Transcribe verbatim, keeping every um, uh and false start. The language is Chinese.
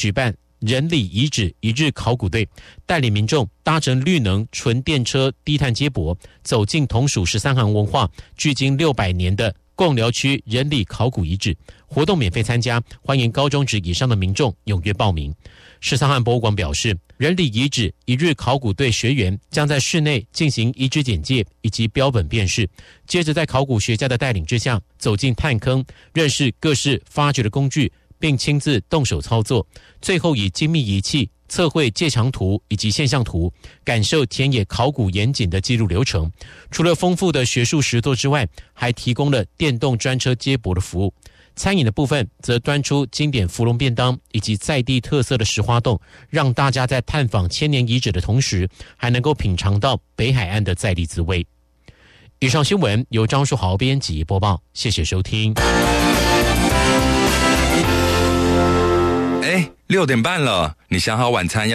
举办人里遗址一日考古队，带领民众搭乘绿能纯电车低碳接驳，走进同属十三行文化距今六百年的贡寮区人里考古遗址。活动免费参加，欢迎高中职以上的民众踊跃报名。十三行博物馆表示，人里遗址一日考古队学员将在室内进行遗址简介以及标本辨识，接着在考古学家的带领之下走进探坑，认识各式发掘的工具，并亲自动手操作，最后以精密仪器测绘界墙图以及现象图，感受田野考古严谨的记录流程。除了丰富的学术实作之外，还提供了电动专车接驳的服务。餐饮的部分则端出经典福隆便当以及在地特色的石花冻，让大家在探访千年遗址的同时，还能够品尝到北海岸的在地滋味。以上新闻由张书豪编辑播报，谢谢收听。 哎，六点半了，你想好晚餐要